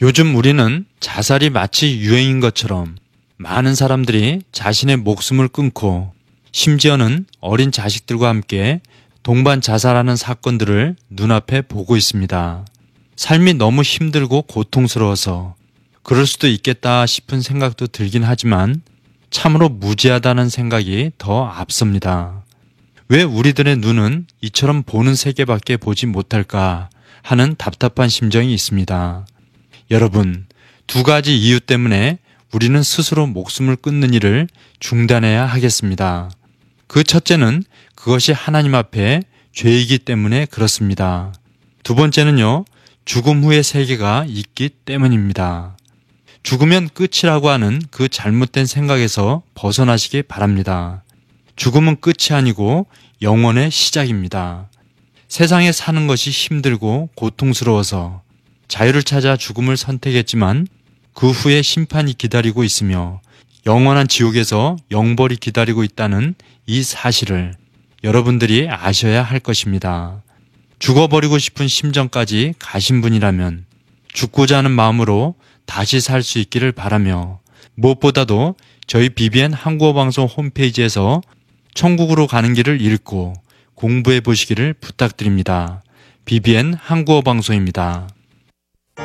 요즘 우리는 자살이 마치 유행인 것처럼 많은 사람들이 자신의 목숨을 끊고 심지어는 어린 자식들과 함께 동반 자살하는 사건들을 눈앞에 보고 있습니다. 삶이 너무 힘들고 고통스러워서 그럴 수도 있겠다 싶은 생각도 들긴 하지만 참으로 무지하다는 생각이 더 앞섭니다. 왜 우리들의 눈은 이처럼 보는 세계밖에 보지 못할까 하는 답답한 심정이 있습니다. 여러분, 두 가지 이유 때문에 우리는 스스로 목숨을 끊는 일을 중단해야 하겠습니다. 그 첫째는 그것이 하나님 앞에 죄이기 때문에 그렇습니다. 두 번째는요, 죽음 후의 세계가 있기 때문입니다. 죽으면 끝이라고 하는 그 잘못된 생각에서 벗어나시기 바랍니다. 죽음은 끝이 아니고 영원의 시작입니다. 세상에 사는 것이 힘들고 고통스러워서 자유를 찾아 죽음을 선택했지만 그 후에 심판이 기다리고 있으며 영원한 지옥에서 영벌이 기다리고 있다는 이 사실을 여러분들이 아셔야 할 것입니다. 죽어버리고 싶은 심정까지 가신 분이라면 죽고자 하는 마음으로 다시 살 수 있기를 바라며 무엇보다도 저희 BBN 한국어 방송 홈페이지에서 천국으로 가는 길을 읽고 공부해 보시기를 부탁드립니다. BBN 한국어 방송입니다.